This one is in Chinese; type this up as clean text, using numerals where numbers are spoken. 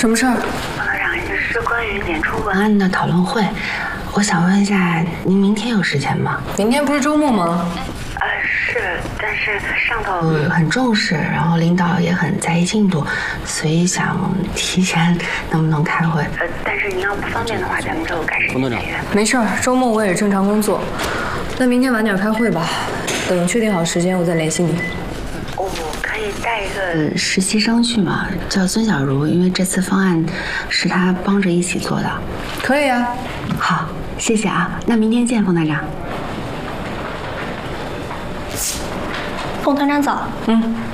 什么事儿？ 董事长，是关于演出文案的讨论会，我想问一下，您明天有时间吗？ 明天不是周末吗？ 是，但是上头很重视，然后领导也很在意进度，所以想提前能不能开会？但是您要不方便的话，咱们就改时间约。 没事儿，周末我也是正常工作。那明天晚点开会吧，等确定好时间我再联系你。 我可以带一个实习生去吗？叫孙小茹，因为这次方案是她帮着一起做的。 可以啊。 好，谢谢啊，那明天见，冯团长。 冯团长早。